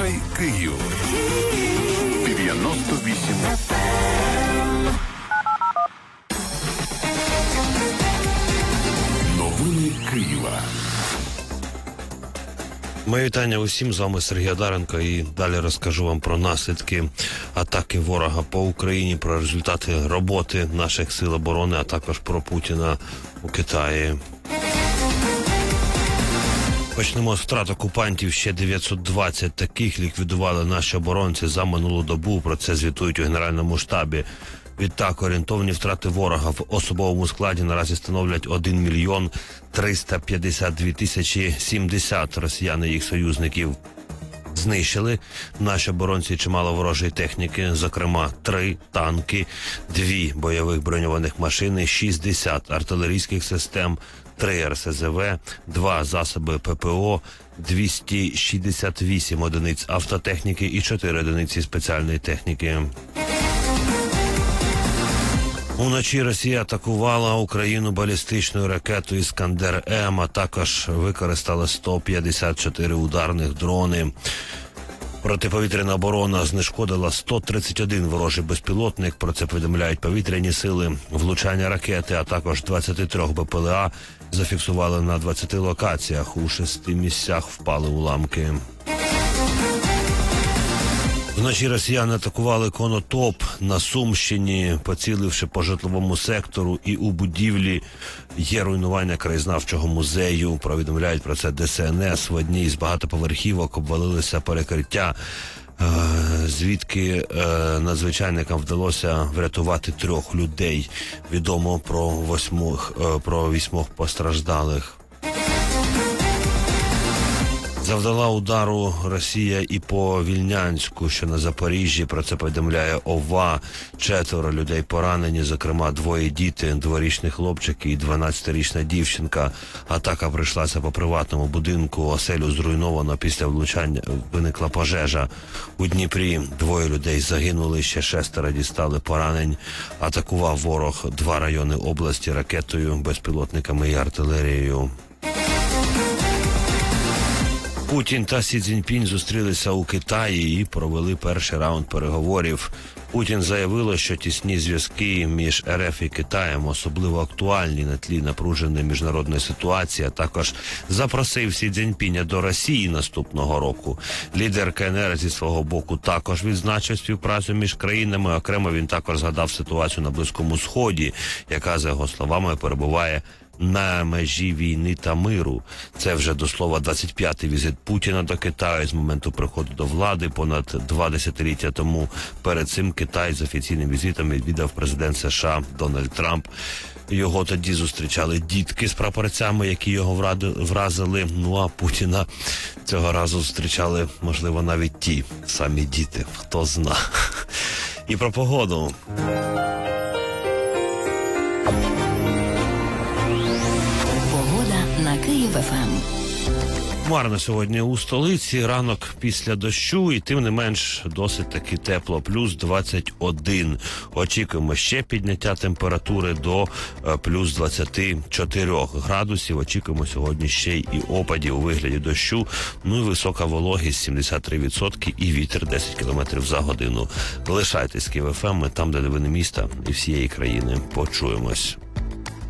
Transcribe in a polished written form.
Слухай Київ. 98. Новини Києва. Моє вітання усім, з вами Сергій Одаренко, і далі розкажу вам про наслідки атаки ворога по Україні, про результати роботи наших сил оборони, а також про Путіна у Китаї. Почнемо з втрат окупантів. Ще 920 таких ліквідували наші оборонці за минулу добу. Про це звітують у Генеральному штабі. Відтак, орієнтовні втрати ворога в особовому складі наразі становлять 1 мільйон 352 тисячі 70 росіян і їх союзників. Знищили наші оборонці чимало ворожої техніки, зокрема 3 танки, 2 бойових броньованих машини, 60 артилерійських систем, 3 РСЗВ, 2 засоби ППО, 268 одиниць автотехніки і 4 одиниці спеціальної техніки. Уночі Росія атакувала Україну балістичною ракетою «Іскандер-М», а також використала 154 ударних дрони. Протиповітряна оборона знешкодила 131 ворожий безпілотник, про це повідомляють повітряні сили. Влучання ракети, а також 23 БПЛА зафіксували на 20 локаціях, у 6 місцях впали уламки. Вночі росіяни атакували Конотоп на Сумщині, поціливши по житловому сектору, і у будівлі є руйнування краєзнавчого музею. Повідомляють про це ДСНС. В одній з багатоповерхівок обвалилися перекриття, звідки надзвичайникам вдалося врятувати 3 людей. Відомо про 8 постраждалих. Завдала удару Росія і по Вільнянську, що на Запоріжжі. Про це повідомляє ОВА. 4 людей поранені, зокрема 2 діти, 2-річний хлопчик і 12-річна дівчинка. Атака прийшлася по приватному будинку, оселю зруйновано, після влучання виникла пожежа. У Дніпрі 2 людей загинули, ще 6 дістали поранень. Атакував ворог 2 райони області ракетою, безпілотниками і артилерією. Путін та Сі Цзіньпінь зустрілися у Китаї і провели перший раунд переговорів. Путін заявило, що тісні зв'язки між РФ і Китаєм особливо актуальні на тлі напруженої міжнародної ситуації, а також запросив Сі Цзіньпіня до Росії наступного року. Лідер КНР зі свого боку також відзначив співпрацю між країнами. Окремо він також згадав ситуацію на Близькому Сході, яка, за його словами, перебуває на межі війни та миру. Це вже, до слова, 25-й візит Путіна до Китаю з моменту приходу до влади понад 2 десятиліття тому. Перед цим Китай з офіційним візитом відвідав президент США Дональд Трамп. Його тоді зустрічали дітки з прапорцями, які його вразили. Ну а Путіна цього разу зустрічали, можливо, навіть ті самі діти. Хто зна. І про погоду. На Київ-ФМ. Хмарно сьогодні у столиці, ранок після дощу, і тим не менш досить таки тепло, плюс 21. Очікуємо ще підняття температури до плюс 24 градусів. Очікуємо сьогодні ще й опадів у вигляді дощу. Ну і висока вологість 73% і вітер 10 км за годину. Лишайтесь з Київ-ФМ, ми там, де новини міста і всієї країни. Почуємось.